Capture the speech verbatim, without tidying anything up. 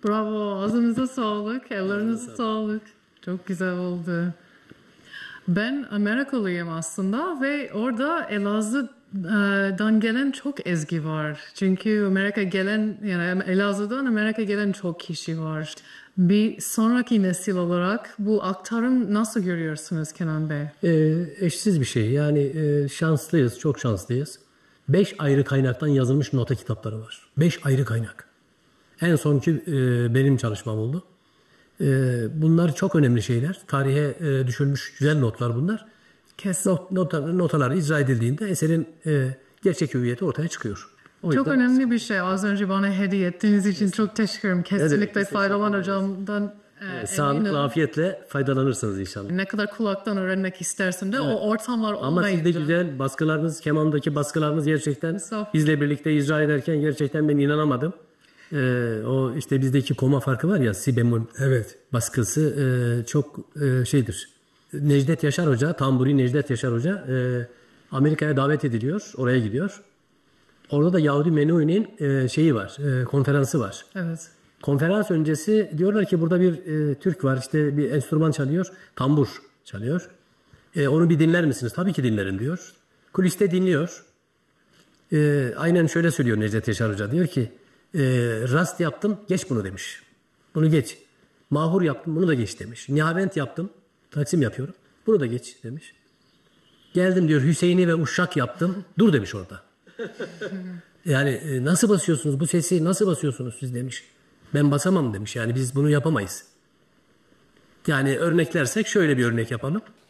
Bravo. Ağzınıza sağlık. Ellerinize sağlık. Çok güzel oldu. Ben Amerikalıyım aslında ve orada Elazığ'dan gelen çok ezgi var. Çünkü Amerika gelen, yani Elazığ'dan Amerika gelen çok kişi var. Bir sonraki nesil olarak bu aktarım nasıl görüyorsunuz Kenan Bey? Ee, eşsiz bir şey. Yani e, şanslıyız, çok şanslıyız. Beş ayrı kaynaktan yazılmış nota kitapları var. Beş ayrı kaynak. En sonki e, benim çalışmam oldu. E, bunlar çok önemli şeyler. Tarihe e, düşülmüş güzel notlar bunlar. Kesin. Not, not, notalar icra edildiğinde eserin e, gerçek hüviyeti ortaya çıkıyor. O Çok yüzden... önemli bir şey. Az önce bana hediye ettiğiniz için çok teşekkür ederim. Kesinlikle Evet, faydalanacağımdan e, sağlıkla, eminim. afiyetle faydalanırsınız inşallah. Ne kadar kulaktan öğrenmek istersin de evet. O ortamlar olmayınca. Ama siz de güzel baskılarınız, kemandaki baskılarınız gerçekten bizle birlikte icra ederken gerçekten ben inanamadım. Ee, o işte bizdeki koma farkı var ya, si bemol evet. baskısı e, çok e, şeydir. Necdet Yaşar Hoca, tamburi Necdet Yaşar Hoca e, Amerika'ya davet ediliyor, oraya gidiyor. Orada da Yahudi Menuhin'in e, şeyi var, e, konferansı var. Evet. Konferans öncesi diyorlar ki burada bir e, Türk var, işte bir enstrüman çalıyor, tambur çalıyor. E, onu bir dinler misiniz? Tabii ki dinlerim diyor. Kuliste dinliyor. E, aynen şöyle söylüyor Necdet Yaşar Hoca, diyor ki e, rast yaptım, geç bunu demiş. Bunu geç. Mahur yaptım, bunu da geç demiş. Nihavent yaptım, taksim yapıyorum, bunu da geç demiş. Geldim diyor Hüseyin'i ve Uşşak yaptım, dur demiş orada. Yani e, nasıl basıyorsunuz bu sesi, nasıl basıyorsunuz siz demiş. Ben basamam demiş, yani biz bunu yapamayız. Yani örneklersek şöyle bir örnek yapalım.